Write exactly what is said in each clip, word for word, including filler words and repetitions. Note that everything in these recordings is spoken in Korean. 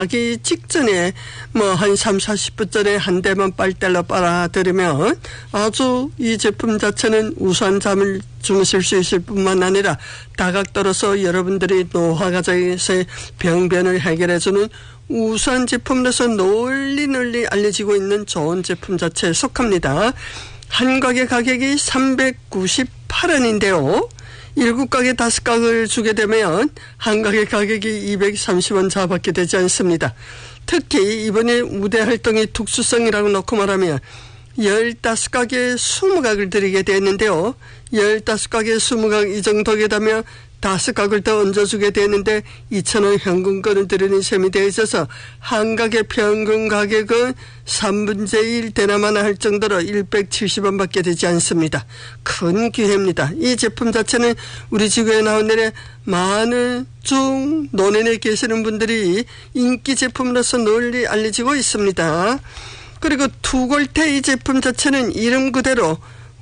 하기 직전에 뭐 한 삼, 사십 분 전에 한 대만 빨대로 빨아들이면 아주 이 제품 자체는 우수한 잠을 주무실 수 있을 뿐만 아니라 다각도로서 여러분들이 노화 과정에서의 병변을 해결해주는 우수한 제품으로서 널리 널리 알려지고 있는 좋은 제품 자체에 속합니다. 한 가게 가격이 삼백구십팔 원인데요. 일곱 가게 다섯 각을 주게 되면 한 가게 가격이 이백삼십 원 자밖에 되지 않습니다. 특히 이번에 우대 활동의 특수성이라고 놓고 말하면 열다섯 가게 이십 각을 드리게 되었는데요. 열다섯 가게 이십 각 이 정도게 되면 다섯 각을 더 얹어주게 되는데 이천 원 현금권을 드리는 셈이 되어 있어서 한 가게 평균 가격은 삼분의 일 되나마나 할 정도로 백칠십 원밖에 되지 않습니다. 큰 기회입니다. 이 제품 자체는 우리 지구에 나온 내내 많은 중 논현에 계시는 분들이 인기 제품으로서 널리 알려지고 있습니다. 그리고 투골테 이 제품 자체는 이름 그대로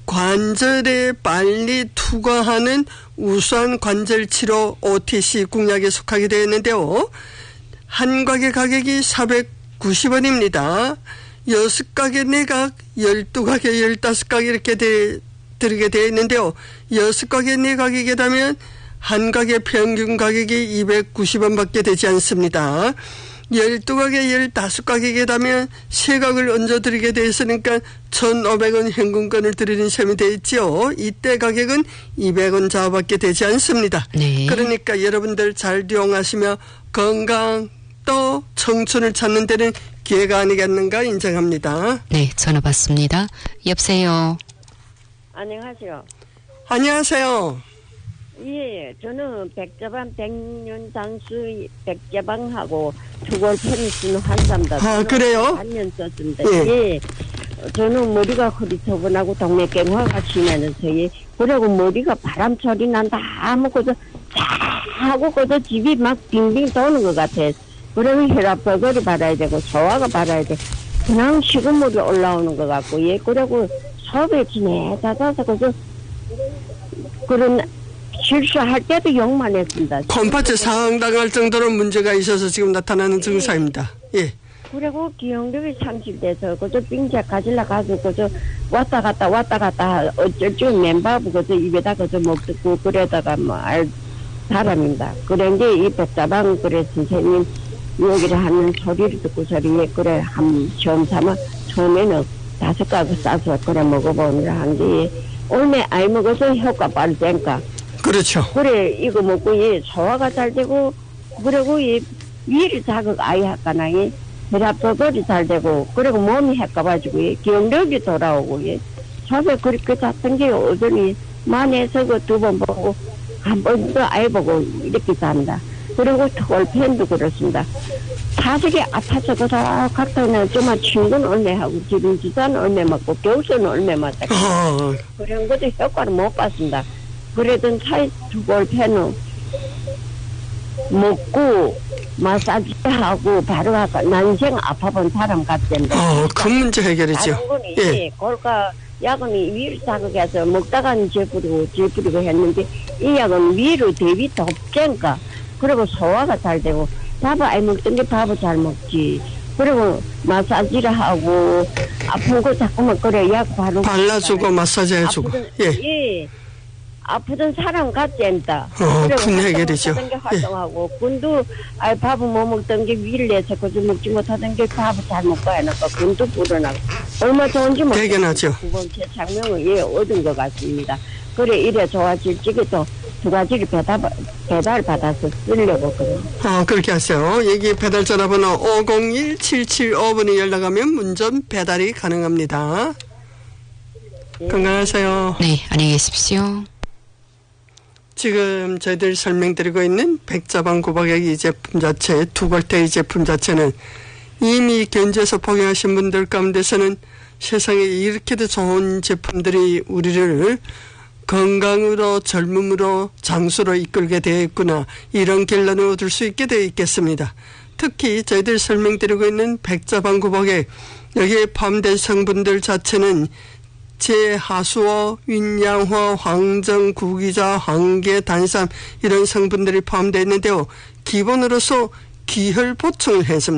관절에 빨리 투과하는 우수한 관절치료 오티씨 공약에 속하게 되었는데요. 한 가게 가격이 사백구십 원입니다. 여섯 가게 네 각, 열두 가게, 열다섯 가게 이렇게 되, 드리게 되어 있는데요. 여섯 가게 네 각이게 되면 한 가게 평균 가격이 이백구십 원밖에 되지 않습니다. 열두 가게, 열다섯 가게에 되면 세 각을 얹어드리게 되어 있으니까 천오백 원 현금권을 드리는 셈이 되어 있죠. 이때 가격은 이백 원 자밖에 되지 않습니다. 네. 그러니까 여러분들 잘 이용하시며 건강 또 청춘을 찾는 데는 기회가 아니겠는가 인정합니다. 네, 전화 받습니다. 여보세요. 안녕하세요. 안녕하세요. 예, 저는 백자방 백년장수 백자방하고 투골 페니스는 환삼다. 아, 그래요? 한 년 썼습니다. 예. 예. 저는 머리가 허리처분하고 동맥경화가 심해서 예. 그리고 머리가 바람 소리 난다 아무것도 하고 그저 집이 막 빙빙 도는 것 같아. 그러면 혈압 버거리 받아야 되고 소화가 받아야 돼. 그냥 식은물이 올라오는 것 같고 예. 그리고 속에 지네 닫아서 그저 그런 실수할 때도 욕만 했습니다. 콩팥에 상당할 정도로 문제가 있어서 지금 나타나는 증상입니다. 예. 그리고 기억력이 상실돼서 그저 빙자 가질라 가지고 그저 왔다 갔다 왔다 갔다 어쩔 줄 맨밥을 그저 입에다 그저 못 듣고 그러다가 뭐 알 사람입니다. 그런데 이 백사방 그래 선생님 여기를 하는 소리를 듣고 소리에 그래 한 시험 삼아 처음에는 다섯 가구 싸서 그래 먹어보느라 한 게 올해 아이 먹어서 효과 빠르니까. 그렇죠. 그래 이거 먹고 예 소화가 잘 되고 그리고 이 위를 자극 아이 할까나 예 혈압도들이 잘 되고 그리고 몸이 해가가지고 예 기억력이 돌아오고 예 처음에 그렇게 잤던 게 오더니 만에서 그 두 번 보고 한 번 더 아이 보고 이렇게 잔다. 그리고 톨펜도 그렇습니다. 사석이 아파서 그다 각도는 좀만 친구는 얼마 하고 지금 주사는 얼마 맞고 교수는 얼마 맞다. 어. 그런 것도 효과를 못 봤습니다. 그래도 차이 투골펜은 먹고 마사지하고 바로 아까 난생 아파본 사람 같던데. 어, 큰 문제 해결이죠. 다른 거는 예. 예. 골가 약은 위를 자극해서 먹다가는 재뿌리고 재뿌리고 했는데 이 약은 위로 대비 덥니까 그리고 소화가 잘 되고 밥을 아이 먹던 게 밥을 잘 먹지. 그리고 마사지를 하고 아픈 거 자꾸만 그래 약 바르고 발라주고 마사지 해주고. 예. 예. 아프던 사람 같지 않다. 어, 큰 해결이죠. 게 활동하고 군도 아 밥은 못 먹던 게 위를 내서 그저 먹지 못하던 게 밥을 잘 먹고 해놓고 군도 불어나고 얼마 좋은지 모르겠어요. 대견하죠. 두 번째 장면을 예 얻은 것 같습니다. 그래 이래 좋아질 적에 또 두 가지를 배달 배달 받아서 쓰려고 그래요. 어, 그렇게 하세요. 여기 배달 전화번호 오공일 칠칠오 번에 연락하면 문전 배달이 가능합니다. 예. 건강하세요. 네, 안녕히 계십시오. 지금 저희들 설명드리고 있는 백자방 구박액 이 제품 자체, 투골테 이 제품 자체는 이미 견제해서 복용하신 분들 가운데서는 세상에 이렇게도 좋은 제품들이 우리를 건강으로 젊음으로 장수로 이끌게 되어 있구나 이런 결론을 얻을 수 있게 되어 있겠습니다. 특히 저희들 설명드리고 있는 백자방 구박액 여기에 포함된 성분들 자체는 제하수어, 윈양화, 황정, 구기자, 황계, 단삼 이런 성분들이 포함되어 있는데요. 기본으로서 기혈 보충을 해줍니다.